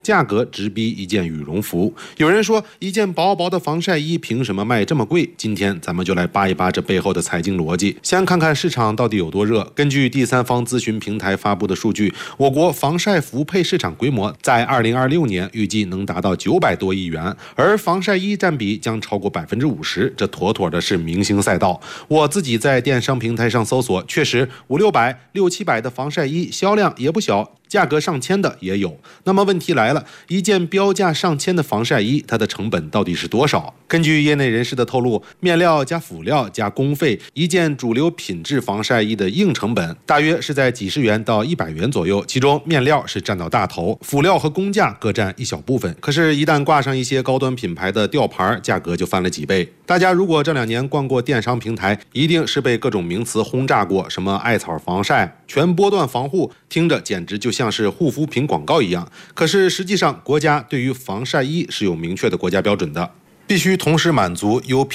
价格直逼一件羽绒服。有人说，一件薄薄的防晒衣凭什么卖这么贵？今天咱们就来扒一扒这背后的财经逻辑，先看看市场到底有多热。根据第三方咨询平台发布的数据，我国防晒服配市场规模在2026年预计能达到900多亿元，而防晒衣占比将超过50%，这妥妥的是明星赛道。我自己在电商平台上搜索，确实500-600、600-700的防晒衣销量也不小。价格上千的也有，那么问题来了，一件标价上千的防晒衣，它的成本到底是多少？根据业内人士的透露，面料加辅料加工费，一件主流品质防晒衣的硬成本大约是在几十元到100元左右，其中面料是占到大头，辅料和工价各占一小部分。可是，一旦挂上一些高端品牌的吊牌，价格就翻了几倍。大家如果这2年逛过电商平台，一定是被各种名词轰炸过，什么艾草防晒、全波段防护，听着简直就像是护肤品广告一样。可是实际上，国家对于防晒衣是有明确的国家标准的，必须同时满足优